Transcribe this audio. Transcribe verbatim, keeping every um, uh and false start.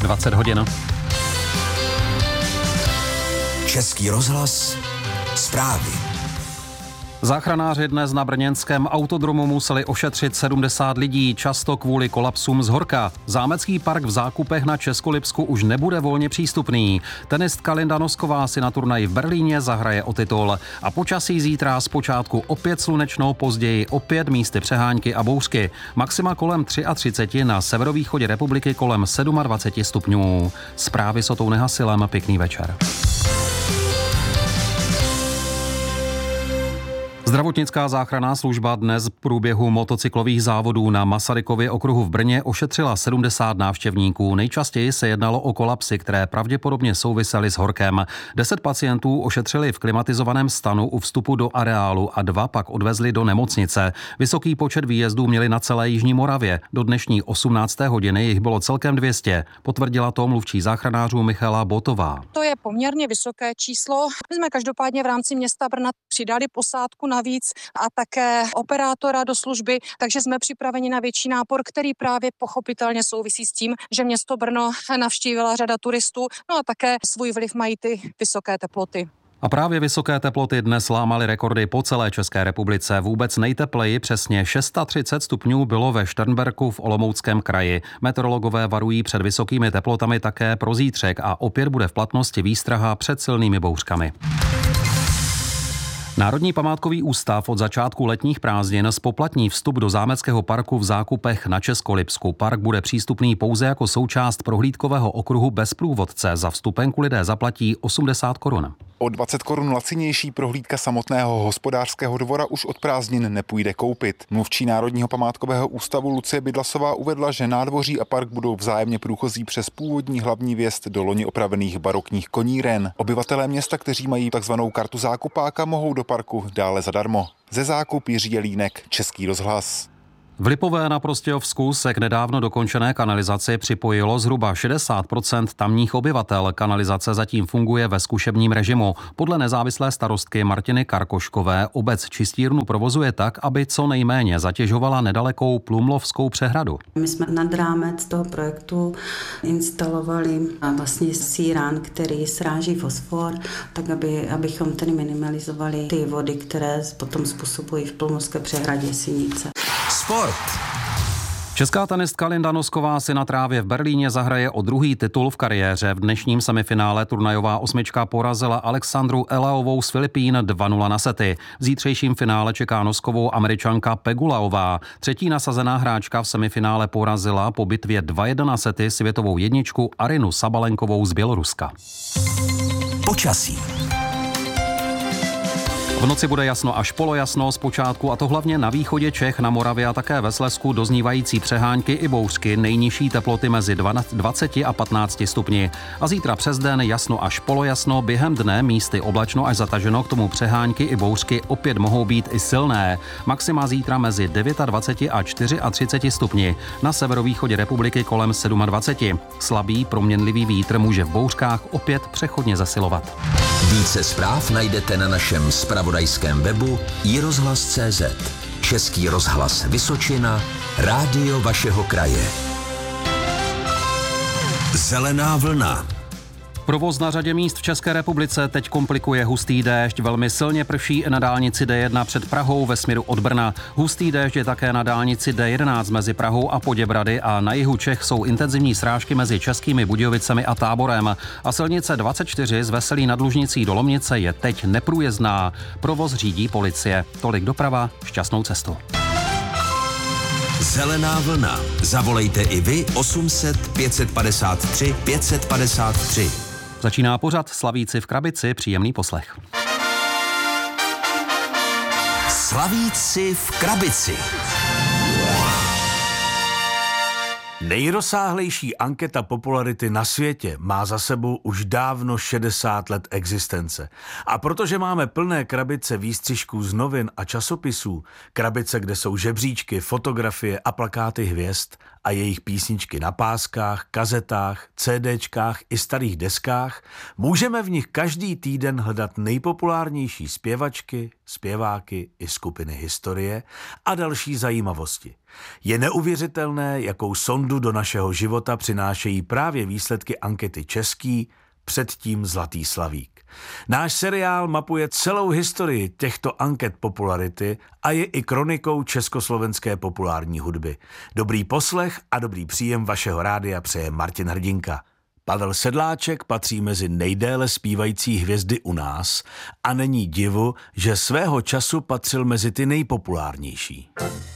dvacet hodin. Český rozhlas, zprávy. Záchranáři dnes na brněnském autodromu museli ošetřit sedmdesát lidí, často kvůli kolapsům z horka. Zámecký park v Zákupech na Českolipsku už nebude volně přístupný. Tenistka Linda Nosková si na turnaji v Berlíně zahraje o titul. A počasí zítra zpočátku opět slunečno, později opět místy přehánky a bouřky. Maxima kolem třicet tři, na severovýchodě republiky kolem dvacet sedm stupňů. Zprávy s Otou Nehasilem, pěkný večer. Zdravotnická záchranná služba dnes v průběhu motocyklových závodů na Masarykově okruhu v Brně ošetřila sedmdesát návštěvníků. Nejčastěji se jednalo o kolapsy, které pravděpodobně souvisely s horkem. Deset pacientů ošetřili v klimatizovaném stanu u vstupu do areálu a dva pak odvezli do nemocnice. Vysoký počet výjezdů měli na celé jižní Moravě. Do dnešní osmnácté hodiny jich bylo celkem dvě stě. Potvrdila to mluvčí záchranářů Michala Botová. To je poměrně vysoké číslo. My jsme každopádně v rámci města Brna přidali posádku navíc a také operátora do služby, takže jsme připraveni na větší nápor, který právě pochopitelně souvisí s tím, že město Brno navštívila řada turistů, no a také svůj vliv mají ty vysoké teploty. A právě vysoké teploty dnes lámaly rekordy po celé České republice. Vůbec nejtepleji, přesně třicet šest stupňů, bylo ve Šternberku v Olomouckém kraji. Meteorologové varují před vysokými teplotami také pro zítřek a opět bude v platnosti výstraha před silnými bouřkami. Národní památkový ústav od začátku letních prázdnin zpoplatní vstup do zámeckého parku v Zákupech na Českolipsku. Park bude přístupný pouze jako součást prohlídkového okruhu bez průvodce. Za vstupenku lidé zaplatí osmdesát korun. O dvacet korun lacinější prohlídka samotného hospodářského dvora už od prázdnin nepůjde koupit. Mluvčí Národního památkového ústavu Lucie Bydlasová uvedla, že nádvoří a park budou vzájemně průchozí přes původní hlavní vjezd do loni opravených barokních koníren. Obyvatelé města, kteří mají takzvanou kartu zákupáka, mohou do parku dále zadarmo. Ze Zákup Jiří Jelínek, Český rozhlas. V Lipové na Prostějovsku se k nedávno dokončené kanalizaci připojilo zhruba šedesát procent tamních obyvatel. Kanalizace zatím funguje ve zkušebním režimu. Podle nezávislé starostky Martiny Karkoškové obec čistírnu provozuje tak, aby co nejméně zatěžovala nedalekou Plumlovskou přehradu. My jsme nad rámec toho projektu instalovali vlastně sírán, který sráží fosfor, tak aby, abychom tedy minimalizovali ty vody, které potom způsobují v Plumlovské přehradě sinice. Sport. Česká tenistka Linda Nosková si na trávě v Berlíně zahraje o druhý titul v kariéře. V dnešním semifinále turnajová osmička porazila Alexandru Elaovou z Filipín dva nula na sety. V zítřejším finále čeká Noskovou Američanka Pegulaová. Třetí nasazená hráčka v semifinále porazila po bitvě dva jedna na sety světovou jedničku Arinu Sabalenkovou z Běloruska. Počasí. V noci bude jasno až polojasno zpočátku, a to hlavně na východě Čech, na Moravě a také ve Slezsku doznívající přehánky i bouřky, nejnižší teploty mezi dvaceti a patnácti stupni. A zítra přes den jasno až polojasno, během dne místy oblačno až zataženo, k tomu přehánky i bouřky opět mohou být i silné. Maxima zítra mezi dvaceti devíti a třiceti čtyřmi stupni. Na severovýchodě republiky kolem dvaceti sedmi. Slabý proměnlivý vítr může v bouřkách opět přechodně zesilovat. Více zpráv najdete na našem zpravodajském webu i rozhlas tečka cé zet. Český rozhlas Vysočina, rádio vašeho kraje. Zelená vlna. Provoz na řadě míst v České republice teď komplikuje hustý déšť. Velmi silně prší i na dálnici D jedna před Prahou ve směru od Brna. Hustý déšť je také na dálnici D jedenáct mezi Prahou a Poděbrady a na jihu Čech jsou intenzivní srážky mezi Českými Budějovicemi a Táborem. A silnice dvacet čtyři z Veselí nad Lužnicí do Lomnice je teď neprůjezdná. Provoz řídí policie. Tolik doprava, šťastnou cestu. Zelená vlna. Zavolejte i vy osm set pět set padesát tři pět set padesát tři. Začíná pořad Slavíci v krabici, příjemný poslech. Slavíci v krabici. Nejrozsáhlejší anketa popularity na světě má za sebou už dávno šedesát let existence. A protože máme plné krabice výstřižků z novin a časopisů, krabice, kde jsou žebříčky, fotografie a plakáty hvězd, a jejich písničky na páskách, kazetách, CDčkách i starých deskách, můžeme v nich každý týden hledat nejpopulárnější zpěvačky, zpěváky i skupiny historie a další zajímavosti. Je neuvěřitelné, jakou sondu do našeho života přinášejí právě výsledky ankety Český, předtím Zlatý slavík. Náš seriál mapuje celou historii těchto anket popularity a je i kronikou československé populární hudby. Dobrý poslech a dobrý příjem vašeho rádia přeje Martin Hrdinka. Pavel Sedláček patří mezi nejdéle zpívající hvězdy u nás a není divu, že svého času patřil mezi ty nejpopulárnější.